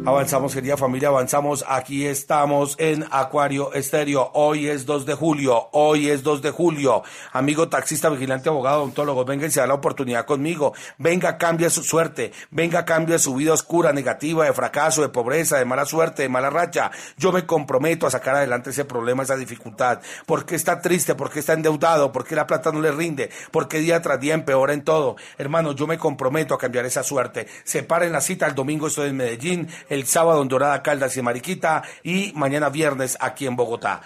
Avanzamos, querida familia, avanzamos. Aquí estamos en Acuario Estéreo. Hoy es 2 de julio. Amigo taxista, vigilante, abogado, odontólogo, venga y se da la oportunidad conmigo. Venga, cambia su suerte. Venga, cambia su vida oscura, negativa, de fracaso, de pobreza, de mala suerte, de mala racha. Yo me comprometo a sacar adelante ese problema, esa dificultad. ¿Por qué está triste? ¿Por qué está endeudado? ¿Por qué la plata no le rinde? ¿Por qué día tras día empeora en todo? Hermano, yo me comprometo a cambiar esa suerte. Separen la cita, el domingo estoy en Medellín, el sábado en Dorada, Caldas y Mariquita, y mañana viernes aquí en Bogotá.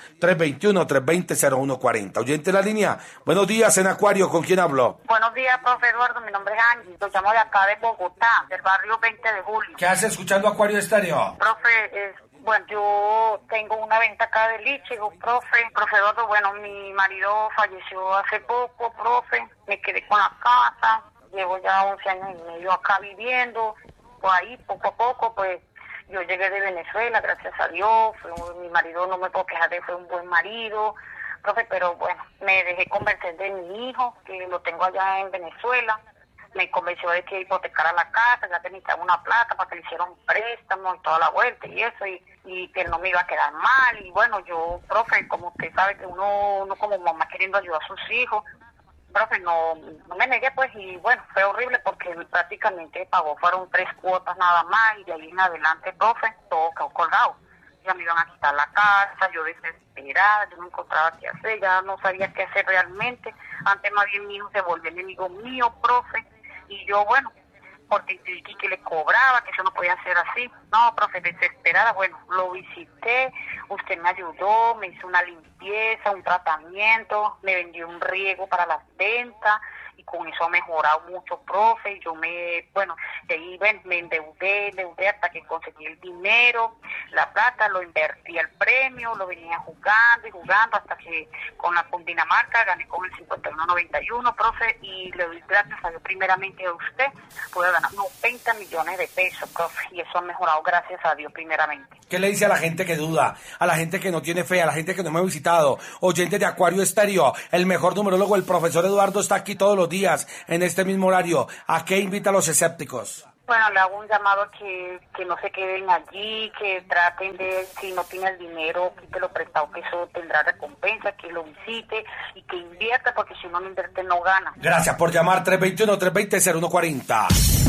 321-320-0140. Oyente en la línea. Buenos días en Acuario, ¿con quién hablo? Buenos días, profe Eduardo, mi nombre es Angie, lo llamo de acá de Bogotá, del barrio 20 de julio. ¿Qué hace escuchando Acuario Estéreo? Profe, bueno, yo tengo una venta acá de Lichigo, profe Eduardo, bueno, mi marido falleció hace poco, profe, me quedé con la casa, llevo ya 11 años y medio acá viviendo, pues ahí poco a poco, pues yo llegué de Venezuela, gracias a Dios, mi marido, no me puedo quejar de, fue un buen marido, profe, pero bueno, me dejé convencer de mi hijo, que lo tengo allá en Venezuela, me convenció de que hipotecara la casa, ya que necesitaba una plata para que le hicieran un préstamo y toda la vuelta y eso, y que no me iba a quedar mal, y bueno, yo, profe, como usted sabe que uno como mamá queriendo ayudar a sus hijos, profe, no me negué, pues, y bueno, fue horrible porque prácticamente pagó, fueron 3 cuotas nada más, y de ahí en adelante, profe, todo quedó colgado. Ya me iban a quitar la casa, yo desesperada, yo no encontraba qué hacer, ya no sabía qué hacer realmente. Antes más bien mi hijo se volvió enemigo mío, profe, y yo, bueno, porque que le cobraba, que eso no podía ser así. No, profe, desesperada, bueno, lo visité, usted me ayudó, me hizo una limpieza, un tratamiento, me vendió un riego para las ventas, y con eso ha mejorado mucho, profe. Yo de ahí me endeudé hasta que conseguí el dinero, la plata, lo invertí al premio, lo venía jugando hasta que con Dinamarca gané con el 51-91, profe, y le doy gracias a Dios primeramente a usted, pude ganar 90 millones de pesos, profe, y eso ha mejorado gracias a Dios primeramente. ¿Qué le dice a la gente que duda, a la gente que no tiene fe, a la gente que no me ha visitado? Oyente de Acuario Estéreo, el mejor numerólogo, el profesor Eduardo, está aquí todos los días, en este mismo horario. ¿A qué invita a los escépticos? Bueno, le hago un llamado que no se queden allí, que traten de, si no tiene el dinero, quítelo prestado, que eso tendrá recompensa, que lo visite y que invierta, porque si uno no invierte no gana. Gracias por llamar, 321-320-0140.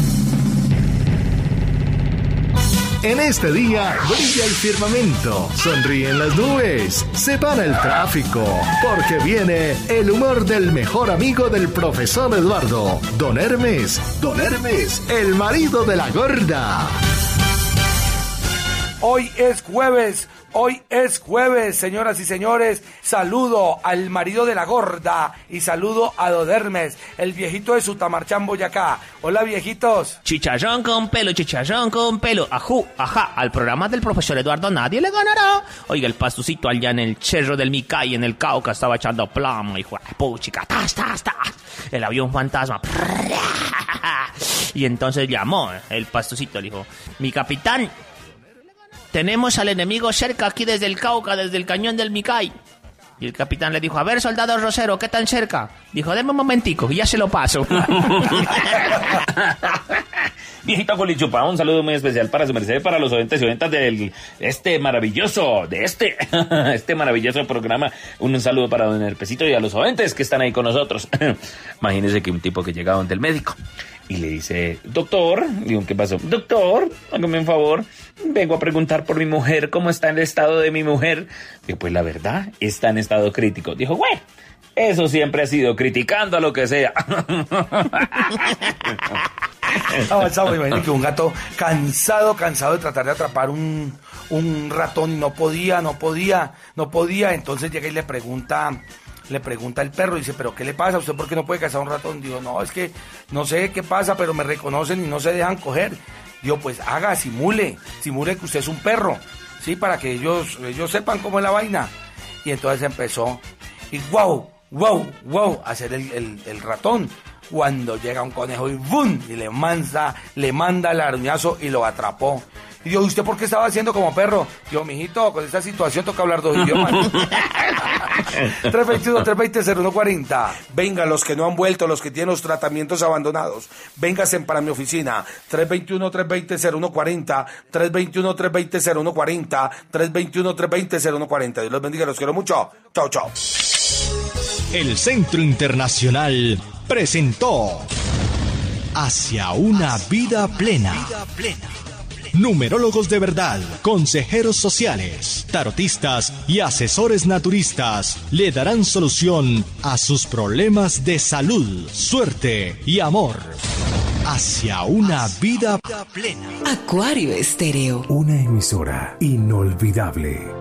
En este día brilla el firmamento, sonríen las nubes, se para el tráfico, porque viene el humor del mejor amigo del profesor Eduardo, Don Hermes, el marido de la gorda. Hoy es jueves, señoras y señores. Saludo al marido de la gorda y saludo a Don Hermes, el viejito de Sutamarchán, Boyacá. Hola, viejitos. Chicharrón con pelo, ajú, ajá, al programa del profesor Eduardo nadie le ganará. Oiga, el pastucito allá en el cerro del Micay, en el Cauca, estaba echando plomo, hijo de puchica, tas. El avión fantasma. Y entonces llamó el pastucito, le dijo: mi capitán, tenemos al enemigo cerca aquí desde el Cauca, desde el cañón del Micay. Y el capitán le dijo: a ver, soldado Rosero, ¿qué tan cerca? Dijo: deme un momentico y ya se lo paso. Viejito Colichupa, un saludo muy especial para su merced, para los oyentes y oyentas de este maravilloso programa. Un saludo para don Herpecito y a los oyentes que están ahí con nosotros. Imagínense que un tipo que llega donde el médico y le dice: doctor, digo, ¿qué pasó? Doctor, hágame un favor, vengo a preguntar por mi mujer, ¿cómo está el estado de mi mujer? Digo: pues la verdad, está en estado crítico. Dijo: güey, eso siempre ha sido, criticando a lo que sea. Avanzamos, imagínate que un gato cansado de tratar de atrapar un ratón y no podía, entonces llega y le pregunta el perro, dice: ¿pero qué le pasa? ¿Usted por qué no puede cazar un ratón? Digo: no, es que no sé qué pasa, pero me reconocen y no se dejan coger. Digo: pues simule que usted es un perro, ¿sí? Para que ellos sepan cómo es la vaina. Y entonces empezó, y wow, a hacer el ratón. Cuando llega un conejo y ¡bum! Y le manda el aruñazo y lo atrapó. Y yo: ¿usted por qué estaba haciendo como perro? Yo: mijito, con esta situación toca hablar 2 idiomas. 321-320-0140. Venga, los que no han vuelto, los que tienen los tratamientos abandonados, vénganse para mi oficina. 321-320-0140. 321-320-0140. 321-320-0140. Dios los bendiga, los quiero mucho. Chao, chao. El Centro Internacional presentó Hacia una vida plena. Numerólogos de verdad, consejeros sociales, tarotistas y asesores naturistas le darán solución a sus problemas de salud, suerte y amor. Hacia una vida plena. Acuario Estéreo. Una emisora inolvidable.